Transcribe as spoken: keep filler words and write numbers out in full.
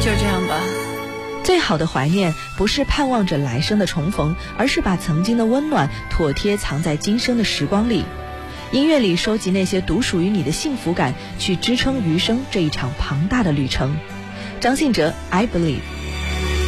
就这样吧。 最好的怀念不是盼望着来生的重逢，而是把曾经的温暖妥帖藏在今生的时光里。音乐里收集那些独属于你的幸福感，去支撑余生这一场庞大的旅程。张信哲 I Believe。